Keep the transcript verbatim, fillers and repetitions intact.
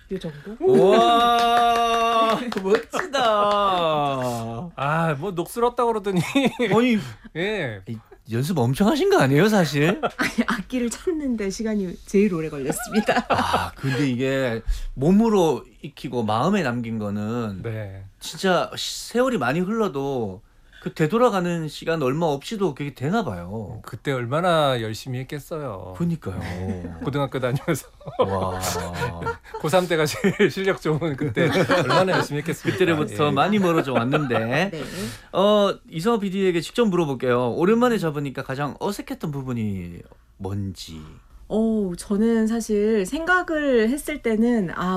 이 정도? 우와 멋지다. 아, 뭐 녹슬었다고 그러더니 아니 예. 연습 엄청 하신 거 아니에요 사실? 아니, 악기를 찾는데 시간이 제일 오래 걸렸습니다. 아 근데 이게 몸으로 익히고 마음에 남긴 거는 네. 진짜 세월이 많이 흘러도 그 되돌아가는 시간 얼마 없이도 그게 되나 봐요. 그때 얼마나 열심히 했겠어요. 그니까요. 고등학교 다니면서 와 고삼 때가 제일 실력 좋은 그때 얼마나 열심히 했겠습니까? 그때부터 예. 많이 멀어져 왔는데 네. 어 이성호 피디에게 직접 물어볼게요. 오랜만에 잡으니까 가장 어색했던 부분이 뭔지. 어, 저는 사실 생각을 했을 때는 아